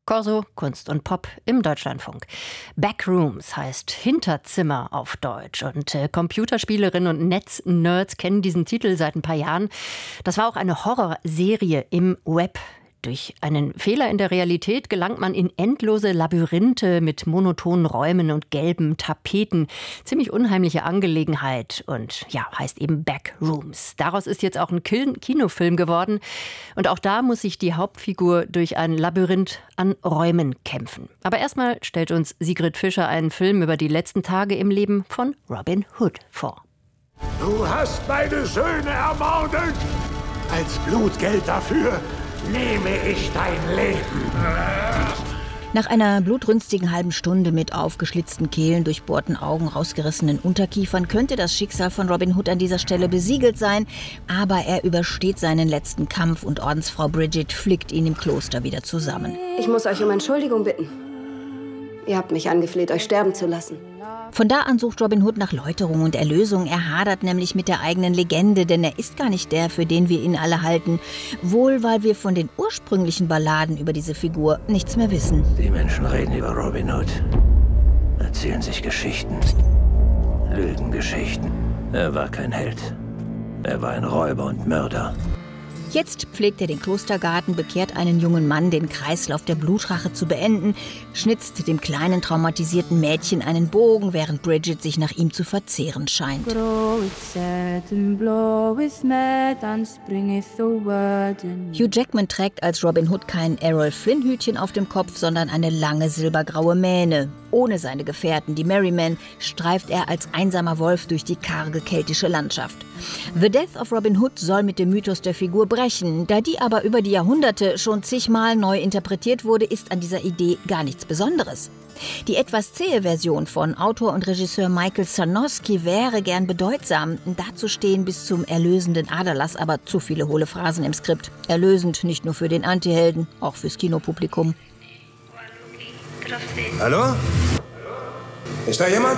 Corso, Kunst und Pop im Deutschlandfunk. Backrooms heißt Hinterzimmer auf Deutsch. Und Computerspielerinnen und Netznerds kennen diesen Titel seit ein paar Jahren. Das war auch eine Horrorserie im Web. Durch einen Fehler in der Realität gelangt man in endlose Labyrinthe mit monotonen Räumen und gelben Tapeten. Ziemlich unheimliche Angelegenheit und ja, heißt eben Backrooms. Daraus ist jetzt auch ein Kinofilm geworden. Und auch da muss sich die Hauptfigur durch ein Labyrinth an Räumen kämpfen. Aber erstmal stellt uns Sigrid Fischer einen Film über die letzten Tage im Leben von Robin Hood vor. Du hast meine Söhne ermordet. Als Blutgeld dafür nehme ich dein Leben. Nach einer blutrünstigen halben Stunde mit aufgeschlitzten Kehlen, durchbohrten Augen, rausgerissenen Unterkiefern könnte das Schicksal von Robin Hood an dieser Stelle besiegelt sein. Aber er übersteht seinen letzten Kampf und Ordensfrau Bridget flickt ihn im Kloster wieder zusammen. Ich muss euch um Entschuldigung bitten. Ihr habt mich angefleht, euch sterben zu lassen. Von da an sucht Robin Hood nach Läuterung und Erlösung. Er hadert nämlich mit der eigenen Legende, denn er ist gar nicht der, für den wir ihn alle halten. Wohl, weil wir von den ursprünglichen Balladen über diese Figur nichts mehr wissen. Die Menschen reden über Robin Hood, erzählen sich Geschichten, Lügengeschichten. Er war kein Held. Er war ein Räuber und Mörder. Jetzt pflegt er den Klostergarten, bekehrt einen jungen Mann, den Kreislauf der Blutrache zu beenden, schnitzt dem kleinen traumatisierten Mädchen einen Bogen, während Bridget sich nach ihm zu verzehren scheint. Hugh Jackman trägt als Robin Hood kein Errol Flynn-Hütchen auf dem Kopf, sondern eine lange silbergraue Mähne. Ohne seine Gefährten, die Merrymen, streift er als einsamer Wolf durch die karge keltische Landschaft. The Death of Robin Hood soll mit dem Mythos der Figur brechen. Da die aber über die Jahrhunderte schon zigmal neu interpretiert wurde, ist an dieser Idee gar nichts Besonderes. Die etwas zähe Version von Autor und Regisseur Michael Sarnowski wäre gern bedeutsam. Dazu stehen bis zum erlösenden Aderlass aber zu viele hohle Phrasen im Skript. Erlösend nicht nur für den Antihelden, auch fürs Kinopublikum. Hallo? Ist da jemand?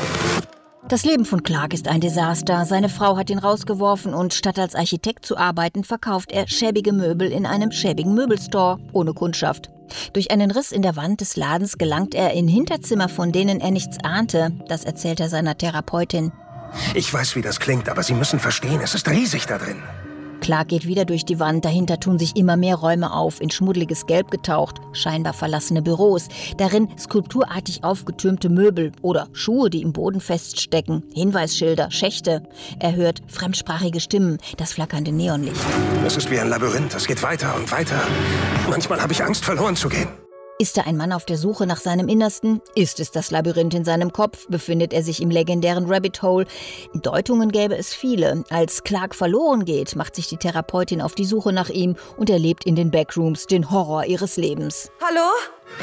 Das Leben von Clark ist ein Desaster. Seine Frau hat ihn rausgeworfen und statt als Architekt zu arbeiten, verkauft er schäbige Möbel in einem schäbigen Möbelstore ohne Kundschaft. Durch einen Riss in der Wand des Ladens gelangt er in Hinterzimmer, von denen er nichts ahnte. Das erzählt er seiner Therapeutin. Ich weiß, wie das klingt, aber Sie müssen verstehen, es ist riesig da drin. Clark geht wieder durch die Wand, dahinter tun sich immer mehr Räume auf, in schmuddeliges Gelb getaucht, scheinbar verlassene Büros, darin skulpturartig aufgetürmte Möbel oder Schuhe, die im Boden feststecken, Hinweisschilder, Schächte. Er hört fremdsprachige Stimmen, das flackernde Neonlicht. Es ist wie ein Labyrinth, es geht weiter und weiter. Manchmal habe ich Angst, verloren zu gehen. Ist er ein Mann auf der Suche nach seinem Innersten? Ist es das Labyrinth in seinem Kopf? Befindet er sich im legendären Rabbit Hole? Deutungen gäbe es viele. Als Clark verloren geht, macht sich die Therapeutin auf die Suche nach ihm und erlebt in den Backrooms den Horror ihres Lebens. Hallo?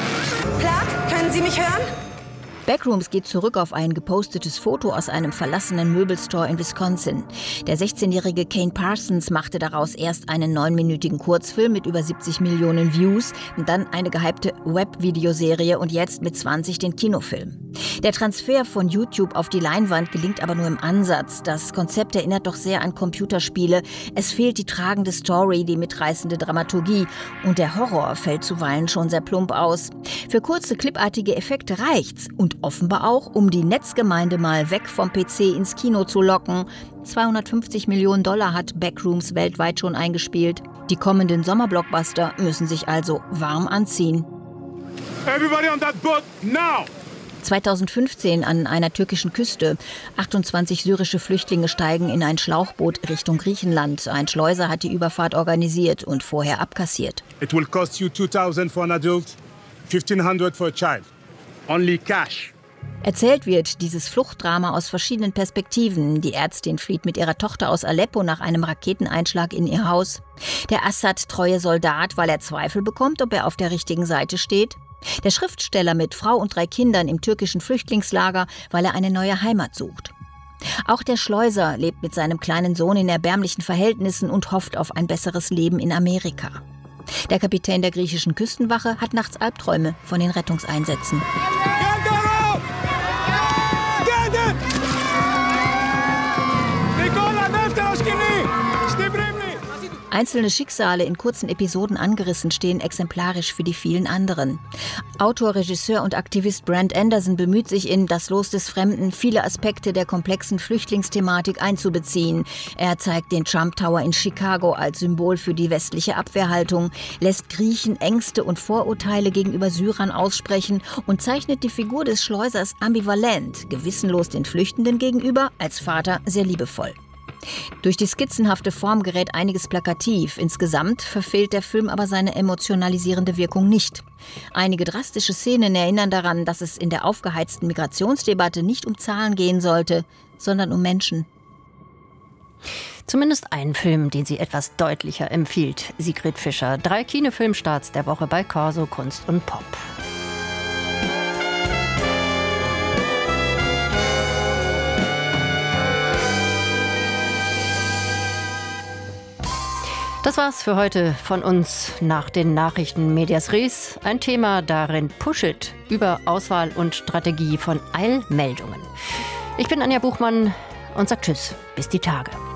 Clark, können Sie mich hören? Backrooms geht zurück auf ein gepostetes Foto aus einem verlassenen Möbelstore in Wisconsin. Der 16-jährige Kane Parsons machte daraus erst einen 9-minütigen Kurzfilm mit über 70 Millionen Views, dann eine gehypte Web-Videoserie und jetzt mit 20 den Kinofilm. Der Transfer von YouTube auf die Leinwand gelingt aber nur im Ansatz. Das Konzept erinnert doch sehr an Computerspiele. Es fehlt die tragende Story, die mitreißende Dramaturgie und der Horror fällt zuweilen schon sehr plump aus. Für kurze, clipartige Effekte reicht's und offenbar auch, um die Netzgemeinde mal weg vom PC ins Kino zu locken. 250 Millionen $, hat Backrooms weltweit schon eingespielt. Die kommenden Sommerblockbuster müssen sich also warm anziehen. Everybody on that boat now! 2015 an einer türkischen Küste. 28 syrische Flüchtlinge steigen in ein Schlauchboot Richtung Griechenland. Ein Schleuser hat die Überfahrt organisiert und vorher abkassiert. It will cost you $2,000 for an adult, $1,500 for a child. Only cash. Erzählt wird dieses Fluchtdrama aus verschiedenen Perspektiven. Die Ärztin flieht mit ihrer Tochter aus Aleppo nach einem Raketeneinschlag in ihr Haus. Der Assad-treue Soldat, weil er Zweifel bekommt, ob er auf der richtigen Seite steht. Der Schriftsteller mit Frau und 3 Kindern im türkischen Flüchtlingslager, weil er eine neue Heimat sucht. Auch der Schleuser lebt mit seinem kleinen Sohn in erbärmlichen Verhältnissen und hofft auf ein besseres Leben in Amerika. Der Kapitän der griechischen Küstenwache hat nachts Albträume von den Rettungseinsätzen. Einzelne Schicksale in kurzen Episoden angerissen stehen exemplarisch für die vielen anderen. Autor, Regisseur und Aktivist Brent Anderson bemüht sich in Das Los des Fremden, viele Aspekte der komplexen Flüchtlingsthematik einzubeziehen. Er zeigt den Trump Tower in Chicago als Symbol für die westliche Abwehrhaltung, lässt Griechen Ängste und Vorurteile gegenüber Syrern aussprechen und zeichnet die Figur des Schleusers ambivalent, gewissenlos den Flüchtenden gegenüber, als Vater sehr liebevoll. Durch die skizzenhafte Form gerät einiges plakativ. Insgesamt verfehlt der Film aber seine emotionalisierende Wirkung nicht. Einige drastische Szenen erinnern daran, dass es in der aufgeheizten Migrationsdebatte nicht um Zahlen gehen sollte, sondern um Menschen. Zumindest ein Film, den sie etwas deutlicher empfiehlt. Sigrid Fischer. 3 Kinofilmstarts der Woche bei Corso Kunst und Pop. Das war's für heute von uns nach den Nachrichten Medias Res. Ein Thema darin Push It über Auswahl und Strategie von Eilmeldungen. Ich bin Anja Buchmann und sage Tschüss, bis die Tage.